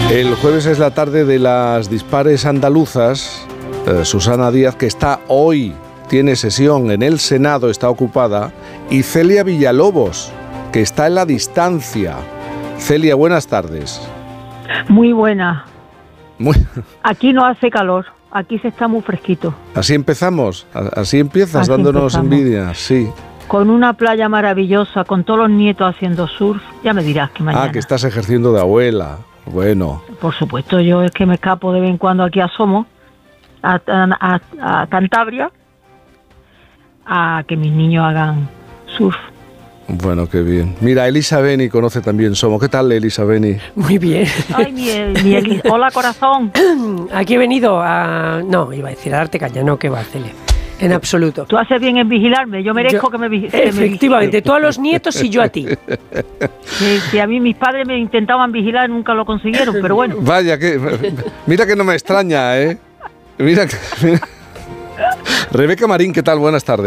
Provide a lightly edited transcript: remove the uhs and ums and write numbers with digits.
El jueves es la tarde de las dispares andaluzas. Susana Díaz, que está hoy, tiene sesión en el Senado, está ocupada, y Celia Villalobos, que está en la distancia. Celia, buenas tardes. Muy buena. Aquí no hace calor, aquí se está muy fresquito. Así empezamos, así empiezas, Así dándonos empezamos. envidia, sí. Con una playa maravillosa, con todos los nietos haciendo surf, ya me dirás que mañana. Ah, que estás ejerciendo de abuela, bueno. Por supuesto, yo es que me escapo de vez en cuando aquí a Somos, a Cantabria, a que mis niños hagan surf. Bueno, qué bien. Mira, Elisa Beni conoce también Somos. ¿Qué tal, Elisa Beni? Muy bien. Ay, mi hola, corazón. Aquí he venido a... No, iba a decir a darte caña, no, que va, Celia. En absoluto. Tú haces bien en vigilarme, yo merezco que me vigiles. Efectivamente, tú a los nietos y yo a ti. Sí, a mí mis padres me intentaban vigilar y nunca lo consiguieron, pero bueno. Vaya, mira que no me extraña, ¿eh? Mira que... Rebeca Marín, ¿qué tal? Buenas tardes.